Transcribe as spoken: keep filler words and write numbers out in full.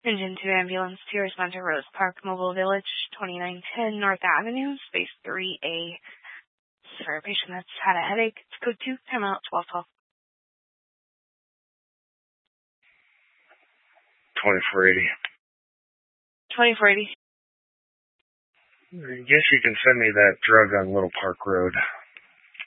Engine two ambulance to respond to Rose Park Mobile Village, twenty-nine ten North Avenue, space three A. For a patient that's had a headache, it's code two, time out, twelve twelve. twenty-four eighty. twenty-four eighty. I guess you can send me that drug on Little Park Road.